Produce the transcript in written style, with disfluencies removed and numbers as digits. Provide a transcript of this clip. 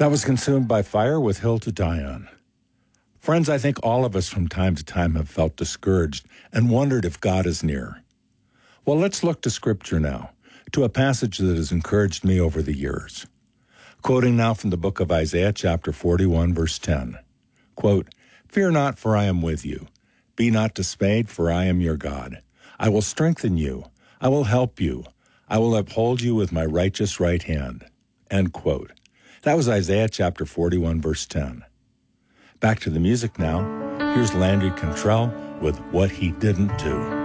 That was Consumed by Fire with Hill to Die On. Friends, I think all of us from time to time have felt discouraged and wondered if God is near. Well, let's look to Scripture now, to a passage that has encouraged me over the years. Quoting now from the book of Isaiah, chapter 41, verse 10. Quote, "Fear not, for I am with you. Be not dismayed, for I am your God. I will strengthen you. I will help you. I will uphold you with my righteous right hand." End quote. That was Isaiah chapter 41, verse 10. Back to the music now. Here's Landry Cantrell with What He Didn't Do.